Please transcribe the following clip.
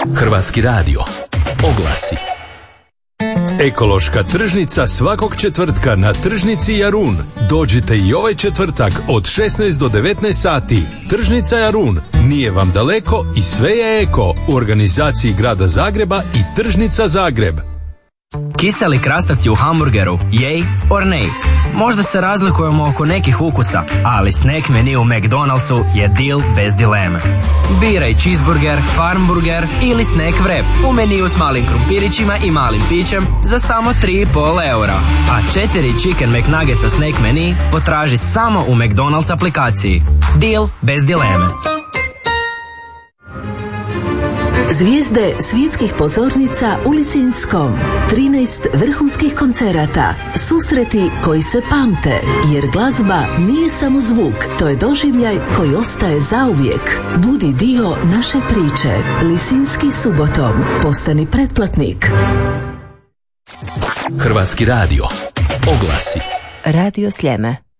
Hrvatski radio. Oglasi. Ekološka tržnica svakog četvrtka na tržnici Jarun. Dođite i ovaj četvrtak od 16 do 19 sati. Tržnica Jarun. Nije vam daleko i sve je eko. U organizaciji Grada Zagreba i Tržnica Zagreb. Kiseli krastavci u hamburgeru, yay or nay? Možda se razlikujemo oko nekih ukusa, ali snack menu u McDonald'su je deal bez dileme. Biraj cheeseburger, farmburger ili snack wrap u meniju s malim krumpirićima i malim pićem za samo 3,5 eura. A 4 chicken McNuggetsa snack menu potraži samo u McDonald's aplikaciji. Deal bez dileme. Zvijezde svjetskih pozornica u Lisinskom. 13 vrhunskih koncerata. Susreti koji se pamte. Jer glazba nije samo zvuk. To je doživljaj koji ostaje zauvijek. Budi dio naše priče. Lisinski subotom. Postani pretplatnik. Hrvatski radio. Oglasi. Radio Sljeme.